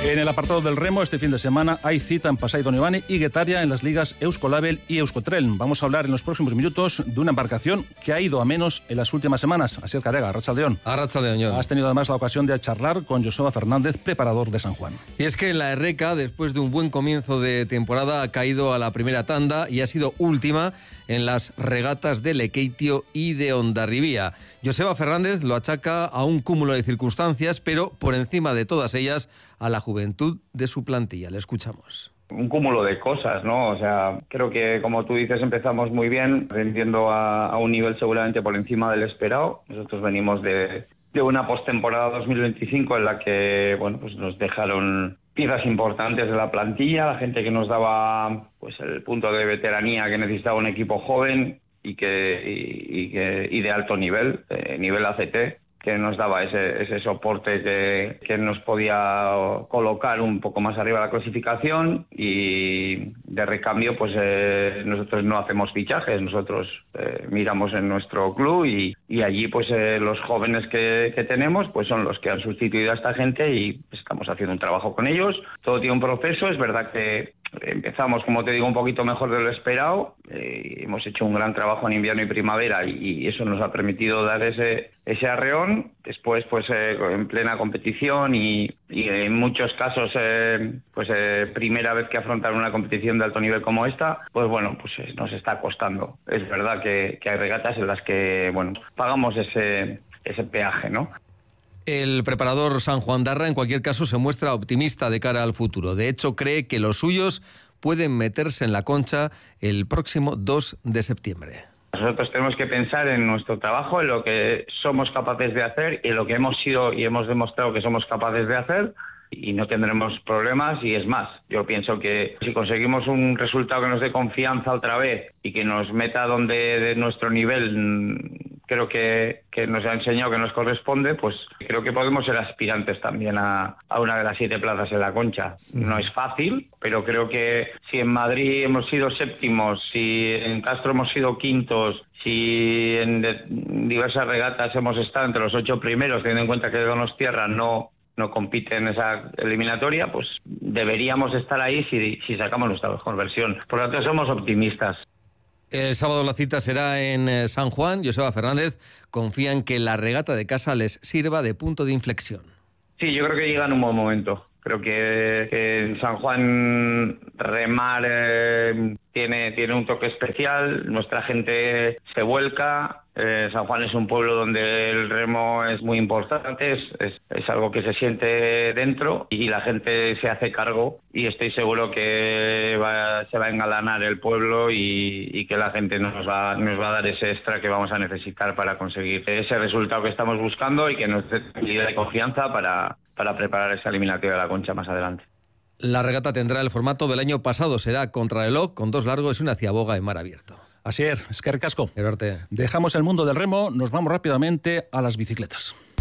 En el apartado del remo, este fin de semana hay cita en Pasai Donibane y Guetaria en las ligas Euskolabel y Euskotren. Vamos a hablar en los próximos minutos de una embarcación que ha ido a menos en las últimas semanas. Asier Carega, Arratsaldeon. Arratsaldeon. Has tenido además la ocasión de charlar con Joseba Fernández, preparador de San Juan. Y es que la Erreka, después de un buen comienzo de temporada, ha caído a la primera tanda y ha sido última en las regatas de Lekeitio y de Hondarribía. Joseba Fernández lo achaca a un cúmulo de circunstancias, pero por encima de todas ellas, a la juventud de su plantilla. Le escuchamos. Un cúmulo de cosas, ¿no? O sea, creo que, como tú dices, empezamos muy bien, rindiendo a un nivel seguramente por encima del esperado. Nosotros venimos de una postemporada 2025 en la que, bueno, pues nos dejaron piezas importantes de la plantilla, la gente que nos daba pues el punto de veteranía que necesitaba un equipo joven y de alto nivel, nivel ACT, que nos daba ese soporte que nos podía colocar un poco más arriba de la clasificación, y de recambio pues nosotros no hacemos fichajes, nosotros miramos en nuestro club y allí pues los jóvenes que tenemos pues son los que han sustituido a esta gente y estamos haciendo un trabajo con ellos. Todo tiene un proceso, es verdad que empezamos, como te digo, un poquito mejor de lo esperado. Hemos hecho un gran trabajo en invierno y primavera y eso nos ha permitido dar ese arreón. Después, pues en plena competición y en muchos casos, primera vez que afrontar una competición de alto nivel como esta, pues bueno, pues nos está costando. Es verdad que hay regatas en las que, bueno, pagamos ese peaje, ¿no? El preparador sanjuandarra, en cualquier caso, se muestra optimista de cara al futuro. De hecho, cree que los suyos pueden meterse en la concha el próximo 2 de septiembre. Nosotros tenemos que pensar en nuestro trabajo, en lo que somos capaces de hacer y en lo que hemos sido y hemos demostrado que somos capaces de hacer, y no tendremos problemas. Y es más, yo pienso que si conseguimos un resultado que nos dé confianza otra vez y que nos meta donde de nuestro nivel creo que nos ha enseñado que nos corresponde, pues creo que podemos ser aspirantes también a una de las 7 plazas en la Concha. No es fácil, pero creo que si en Madrid hemos sido séptimos, si en Castro hemos sido quintos, si en diversas regatas hemos estado entre los 8 primeros, teniendo en cuenta que Donostiarra no compite en esa eliminatoria, pues deberíamos estar ahí si sacamos nuestra mejor versión. Por lo tanto, somos optimistas. El sábado la cita será en San Juan. Joseba Fernández confía en que la regata de casa les sirva de punto de inflexión. Sí, yo creo que llega en un buen momento. Creo que en San Juan remar tiene un toque especial. Nuestra gente se vuelca. San Juan es un pueblo donde el remo es muy importante, es algo que se siente dentro y la gente se hace cargo, y estoy seguro que se va a engalanar el pueblo y que la gente nos va a dar ese extra que vamos a necesitar para conseguir ese resultado que estamos buscando y que nos dé tranquilidad y confianza para preparar esa eliminatoria de la Concha más adelante. La regata tendrá el formato del año pasado, será contrarreloj con 2 largos y una ciaboga en mar abierto. Asier, eskerrik asko. Gerarte. Dejamos el mundo del remo, nos vamos rápidamente a las bicicletas.